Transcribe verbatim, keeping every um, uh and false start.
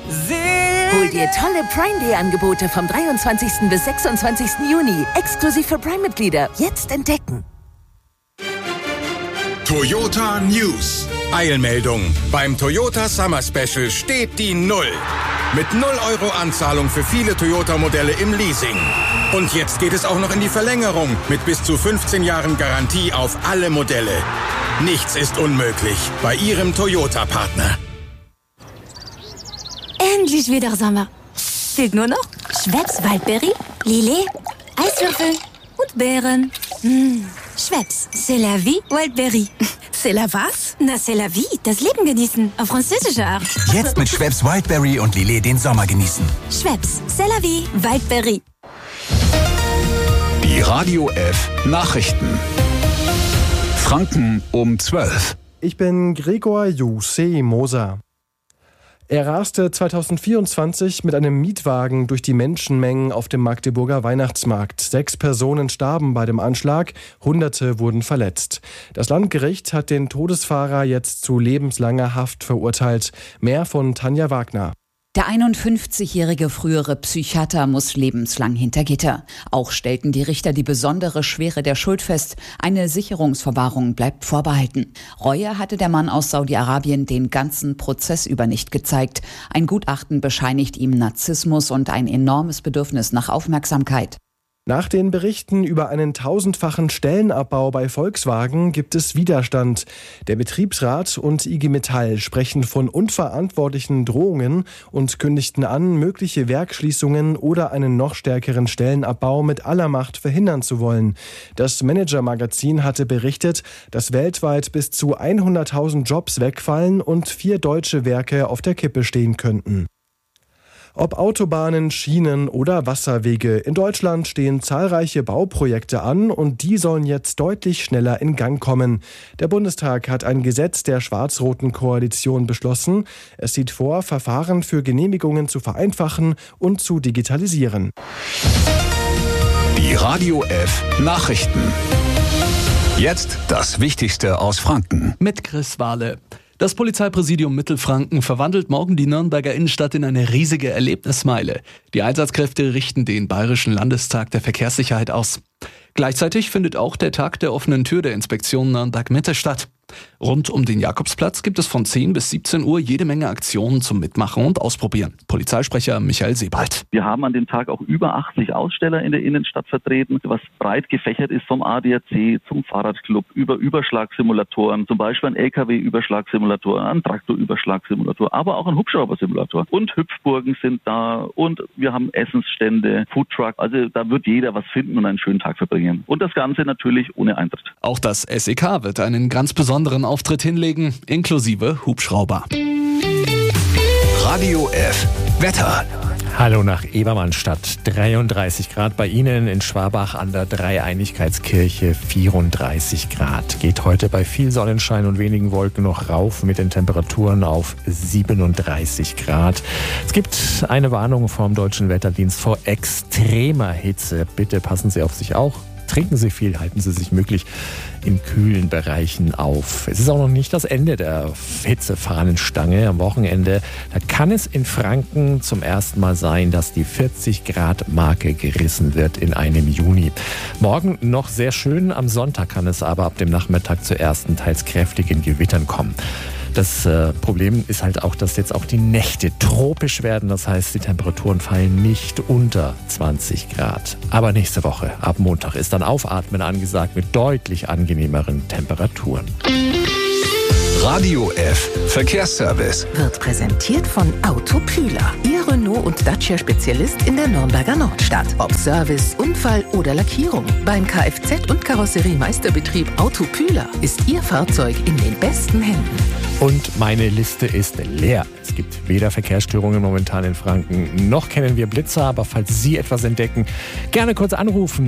Hol dir tolle Prime Day Angebote vom dreiundzwanzigsten bis sechsundzwanzigsten Juni. Exklusiv für Prime-Mitglieder. Jetzt entdecken. Toyota News. Eilmeldung. Beim Toyota Summer Special steht die Null. Mit null Euro Anzahlung für viele Toyota-Modelle im Leasing. Und jetzt geht es auch noch in die Verlängerung mit bis zu fünfzehn Jahren Garantie auf alle Modelle. Nichts ist unmöglich bei Ihrem Toyota-Partner. Endlich wieder Sommer. Fehlt nur noch Schweppes Waldbeere, Lillet, Eiswürfel und Beeren. Mmh. Schweppes, c'est la vie, Wildberry. C'est la was? Na, c'est la vie, das Leben genießen, auf französische Art. Jetzt mit Schweppes Wildberry und Lillet den Sommer genießen. Schweppes, c'est la vie, Wildberry. Die Radio F Nachrichten. Franken um zwölf. Ich bin Gregor Jussi Moser. Er raste zweitausendvierundzwanzig mit einem Mietwagen durch die Menschenmengen auf dem Magdeburger Weihnachtsmarkt. Sechs Personen starben bei dem Anschlag, Hunderte wurden verletzt. Das Landgericht hat den Todesfahrer jetzt zu lebenslanger Haft verurteilt. Mehr von Tanja Wagner. Der einundfünfzigjährige frühere Psychiater muss lebenslang hinter Gitter. Auch stellten die Richter die besondere Schwere der Schuld fest. Eine Sicherungsverwahrung bleibt vorbehalten. Reue hatte der Mann aus Saudi-Arabien den ganzen Prozess über nicht gezeigt. Ein Gutachten bescheinigt ihm Narzissmus und ein enormes Bedürfnis nach Aufmerksamkeit. Nach den Berichten über einen tausendfachen Stellenabbau bei Volkswagen gibt es Widerstand. Der Betriebsrat und I G Metall sprechen von unverantwortlichen Drohungen und kündigten an, mögliche Werksschließungen oder einen noch stärkeren Stellenabbau mit aller Macht verhindern zu wollen. Das Manager-Magazin hatte berichtet, dass weltweit bis zu hunderttausend Jobs wegfallen und vier deutsche Werke auf der Kippe stehen könnten. Ob Autobahnen, Schienen oder Wasserwege, in Deutschland stehen zahlreiche Bauprojekte an und die sollen jetzt deutlich schneller in Gang kommen. Der Bundestag hat ein Gesetz der schwarz-roten Koalition beschlossen. Es sieht vor, Verfahren für Genehmigungen zu vereinfachen und zu digitalisieren. Die Radio F Nachrichten. Jetzt das Wichtigste aus Franken. Mit Chris Wahle. Das Polizeipräsidium Mittelfranken verwandelt morgen die Nürnberger Innenstadt in eine riesige Erlebnismeile. Die Einsatzkräfte richten den Bayerischen Landestag der Verkehrssicherheit aus. Gleichzeitig findet auch der Tag der offenen Tür der Inspektion Nürnberg-Mitte statt. Rund um den Jakobsplatz gibt es von zehn bis siebzehn Uhr jede Menge Aktionen zum Mitmachen und Ausprobieren. Polizeisprecher Michael Sebald. Wir haben an dem Tag auch über achtzig Aussteller in der Innenstadt vertreten, was breit gefächert ist vom A D A C zum Fahrradclub über Überschlagsimulatoren, zum Beispiel ein L K W-Überschlagsimulator, ein Traktor-Überschlagsimulator, aber auch ein Hubschrauber-Simulator. Und Hüpfburgen sind da und wir haben Essensstände, Foodtruck. Also da wird jeder was finden und einen schönen Tag verbringen. Und das Ganze natürlich ohne Eintritt. Auch das S E K wird einen ganz besonderen Auftritt hinlegen, inklusive Hubschrauber. Radio F Wetter. Hallo nach Ebermannstadt. dreiunddreißig Grad bei Ihnen, in Schwabach an der Dreieinigkeitskirche vierunddreißig Grad. Geht heute bei viel Sonnenschein und wenigen Wolken noch rauf mit den Temperaturen auf siebenunddreißig Grad. Es gibt eine Warnung vom Deutschen Wetterdienst vor extremer Hitze. Bitte passen Sie auf sich auch. Trinken Sie viel, halten Sie sich möglich in kühlen Bereichen auf. Es ist auch noch nicht das Ende der Hitzefahnenstange am Wochenende. Da kann es in Franken zum ersten Mal sein, dass die vierzig Grad Marke gerissen wird in einem Juni. Morgen noch sehr schön, am Sonntag kann es aber ab dem Nachmittag zu ersten, teils kräftigen Gewittern kommen. Das äh, Problem ist halt auch, dass jetzt auch die Nächte tropisch werden. Das heißt, die Temperaturen fallen nicht unter zwanzig Grad. Aber nächste Woche, ab Montag, ist dann Aufatmen angesagt mit deutlich angenehmeren Temperaturen. Radio F Verkehrsservice Wird präsentiert von Autopüler. Ihr Renault- und Dacia-Spezialist in der Nürnberger Nordstadt. Ob Service, Unfall oder Lackierung. Beim Kfz- und Karosseriemeisterbetrieb Autopüler ist Ihr Fahrzeug in den besten Händen. Und meine Liste ist leer. Es gibt weder Verkehrsstörungen momentan in Franken, noch kennen wir Blitzer. Aber falls Sie etwas entdecken, gerne kurz anrufen.